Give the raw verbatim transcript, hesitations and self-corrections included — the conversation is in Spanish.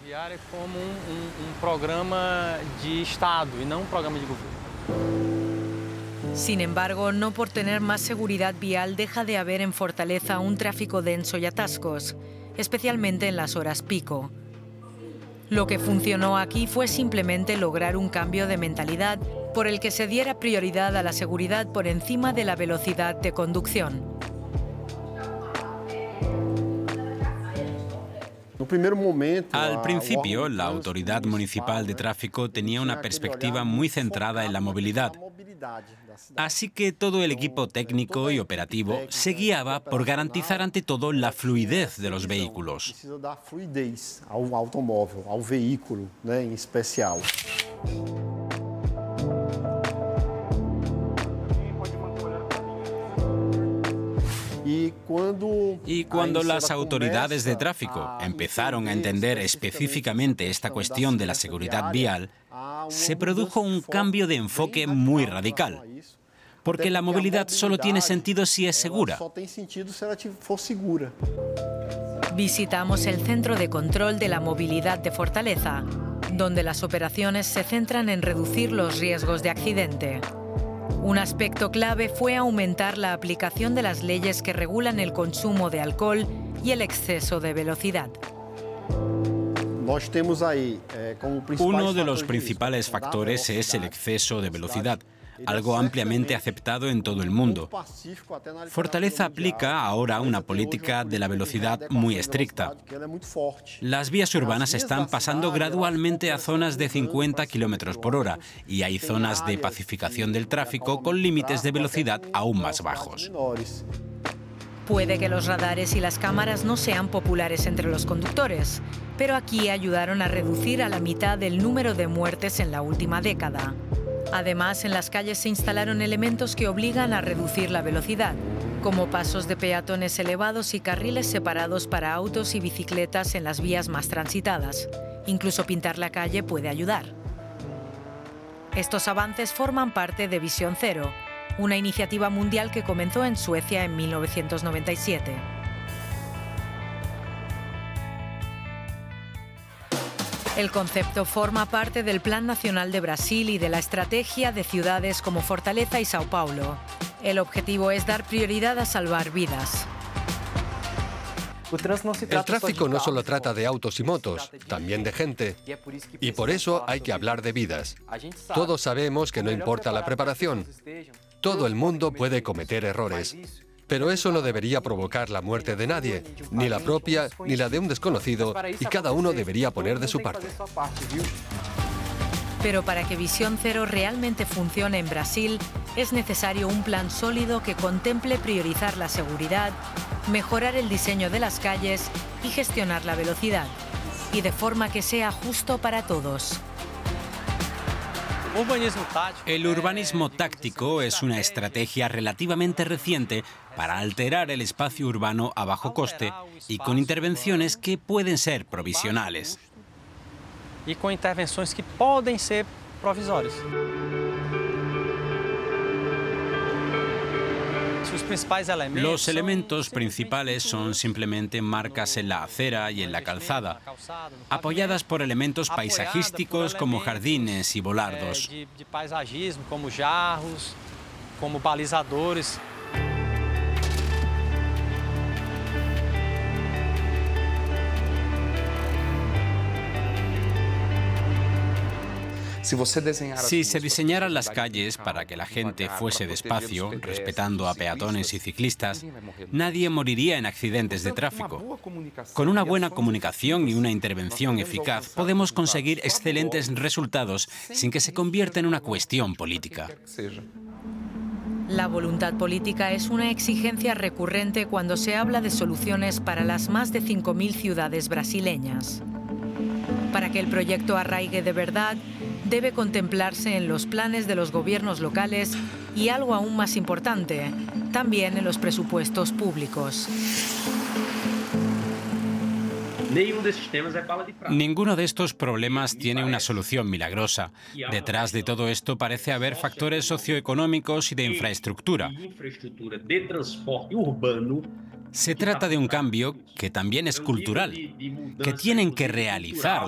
Viária como un, un, un programa de Estado y no un programa de gobierno. Sin embargo, no por tener más seguridad vial deja de haber en Fortaleza un tráfico denso y atascos, especialmente en las horas pico. Lo que funcionó aquí fue simplemente lograr un cambio de mentalidad por el que se diera prioridad a la seguridad por encima de la velocidad de conducción. Al principio, la Autoridad Municipal de Tráfico tenía una perspectiva muy centrada en la movilidad. Así que todo el equipo técnico y operativo se guiaba por garantizar ante todo la fluidez de los vehículos. Y cuando las autoridades de tráfico empezaron a entender específicamente esta cuestión de la seguridad vial, se produjo un cambio de enfoque muy radical. Porque la movilidad solo tiene sentido si es segura. Visitamos el Centro de Control de la Movilidad de Fortaleza, donde las operaciones se centran en reducir los riesgos de accidente. Un aspecto clave fue aumentar la aplicación de las leyes que regulan el consumo de alcohol y el exceso de velocidad. Uno de los principales factores es el exceso de velocidad, algo ampliamente aceptado en todo el mundo. Fortaleza aplica ahora una política de la velocidad muy estricta. Las vías urbanas están pasando gradualmente a zonas de cincuenta kilómetros por hora y hay zonas de pacificación del tráfico con límites de velocidad aún más bajos. Puede que los radares y las cámaras no sean populares entre los conductores, pero aquí ayudaron a reducir a la mitad el número de muertes en la última década. Además, en las calles se instalaron elementos que obligan a reducir la velocidad, como pasos de peatones elevados y carriles separados para autos y bicicletas en las vías más transitadas. Incluso pintar la calle puede ayudar. Estos avances forman parte de Visión Cero, una iniciativa mundial que comenzó en Suecia en mil novecientos noventa y siete. El concepto forma parte del Plan Nacional de Brasil y de la estrategia de ciudades como Fortaleza y Sao Paulo. El objetivo es dar prioridad a salvar vidas. El tráfico no solo trata de autos y motos, también de gente. Y por eso hay que hablar de vidas. Todos sabemos que no importa la preparación. Todo el mundo puede cometer errores. Pero eso no debería provocar la muerte de nadie, ni la propia ni la de un desconocido, y cada uno debería poner de su parte. Pero para que Visión Cero realmente funcione en Brasil, es necesario un plan sólido que contemple priorizar la seguridad, mejorar el diseño de las calles y gestionar la velocidad, y de forma que sea justo para todos. El urbanismo táctico es una estrategia relativamente reciente para alterar el espacio urbano a bajo coste y con intervenciones que pueden ser provisionales. Y con intervenciones que pueden ser provisorias. Los elementos principales son simplemente marcas en la acera y en la calzada, apoyadas por elementos paisajísticos como jardines y volardos. De paisajismo, como jarros, como balizadores. Si se diseñaran las calles para que la gente fuese despacio, respetando a peatones y ciclistas, nadie moriría en accidentes de tráfico. Con una buena comunicación y una intervención eficaz, podemos conseguir excelentes resultados sin que se convierta en una cuestión política. La voluntad política es una exigencia recurrente cuando se habla de soluciones para las más de cinco mil ciudades brasileñas. Para que el proyecto arraigue de verdad, debe contemplarse en los planes de los gobiernos locales y, algo aún más importante, también en los presupuestos públicos. Ninguno de estos problemas tiene una solución milagrosa. Detrás de todo esto parece haber factores socioeconómicos y de infraestructura. Se trata de un cambio que también es cultural, que tienen que realizar